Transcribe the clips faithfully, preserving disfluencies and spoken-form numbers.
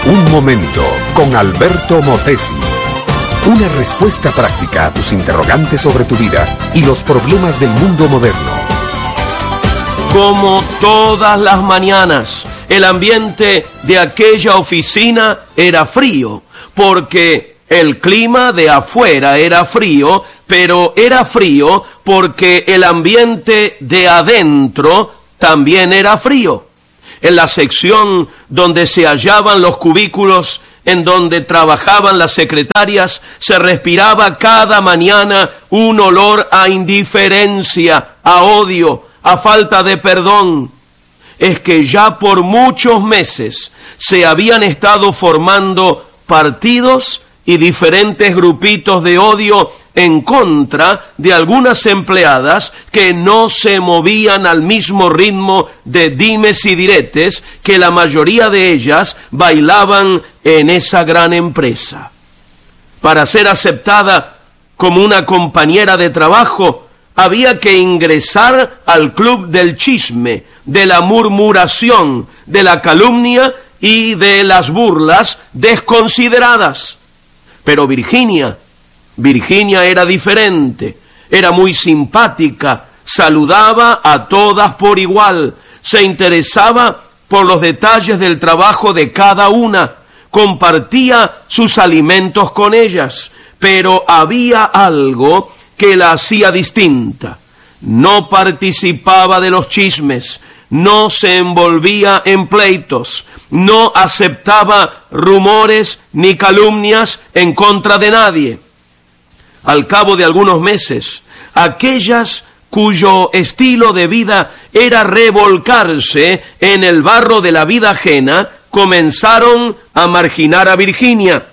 Un momento con Alberto Motesi. Una respuesta práctica a tus interrogantes sobre tu vida y los problemas del mundo moderno. Como todas las mañanas, el ambiente de aquella oficina era frío, porque el clima de afuera era frío, pero era frío porque el ambiente de adentro también era frío. En la sección donde se hallaban los cubículos, en donde trabajaban las secretarias, se respiraba cada mañana un olor a indiferencia, a odio, a falta de perdón. Es que ya por muchos meses se habían estado formando partidos y diferentes grupitos de odio en contra de algunas empleadas que no se movían al mismo ritmo de dimes y diretes que la mayoría de ellas bailaban en esa gran empresa. Para ser aceptada como una compañera de trabajo, había que ingresar al club del chisme, de la murmuración, de la calumnia y de las burlas desconsideradas. Pero Virginia, Virginia era diferente, era muy simpática, saludaba a todas por igual, se interesaba por los detalles del trabajo de cada una, compartía sus alimentos con ellas, pero había algo que la hacía distinta. No participaba de los chismes, no se envolvía en pleitos, no aceptaba rumores ni calumnias en contra de nadie. Al cabo de algunos meses, aquellas cuyo estilo de vida era revolcarse en el barro de la vida ajena, comenzaron a marginar a Virginia,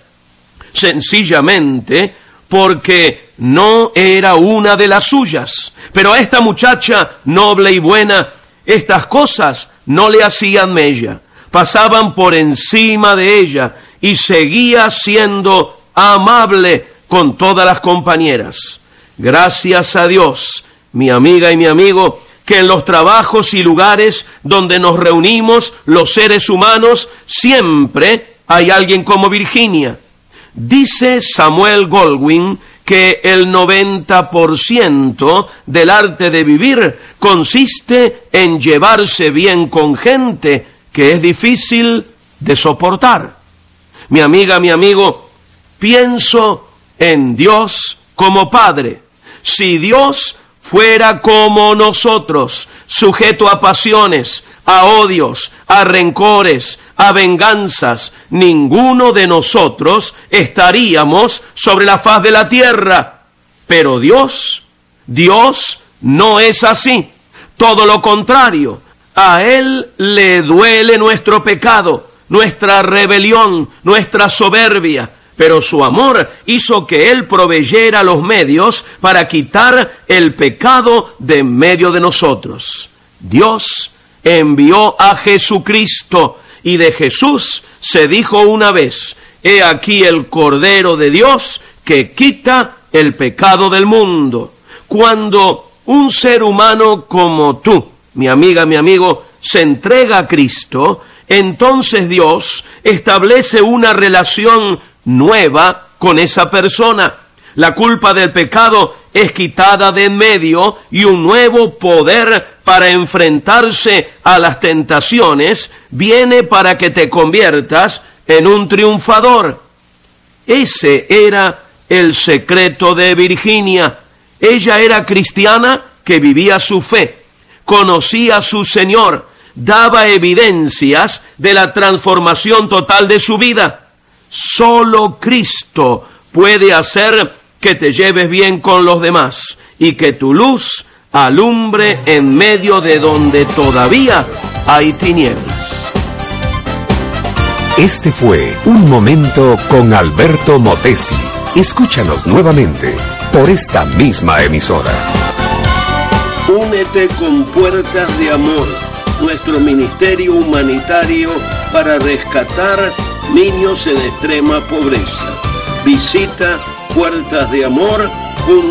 sencillamente porque no era una de las suyas. Pero a esta muchacha noble y buena, estas cosas no le hacían mella, pasaban por encima de ella y seguía siendo amable con todas las compañeras. Gracias a Dios, mi amiga y mi amigo, que en los trabajos y lugares donde nos reunimos los seres humanos, siempre hay alguien como Virginia. Dice Samuel Goldwyn que el noventa por ciento del arte de vivir consiste en llevarse bien con gente que es difícil de soportar. Mi amiga, mi amigo, pienso en Dios como Padre. Si Dios fuera como nosotros, sujeto a pasiones, a odios, a rencores, a venganzas, ninguno de nosotros estaríamos sobre la faz de la tierra. Pero Dios, Dios no es así. Todo lo contrario, a Él le duele nuestro pecado, nuestra rebelión, nuestra soberbia. Pero su amor hizo que Él proveyera los medios para quitar el pecado de en medio de nosotros. Dios envió a Jesucristo y de Jesús se dijo una vez: he aquí el Cordero de Dios que quita el pecado del mundo. Cuando un ser humano como tú, mi amiga, mi amigo, se entrega a Cristo, entonces Dios establece una relación nueva con esa persona. La culpa del pecado es quitada de en medio y un nuevo poder para enfrentarse a las tentaciones viene para que te conviertas en un triunfador. Ese era el secreto de Virginia. Ella era cristiana que vivía su fe, conocía a su Señor, daba evidencias de la transformación total de su vida. Solo Cristo puede hacer que te lleves bien con los demás y que tu luz alumbre en medio de donde todavía hay tinieblas. Este fue Un Momento con Alberto Motesi. Escúchanos nuevamente por esta misma emisora. Únete con Puertas de Amor, nuestro ministerio humanitario para rescatar niños en extrema pobreza. Visita puertas de amor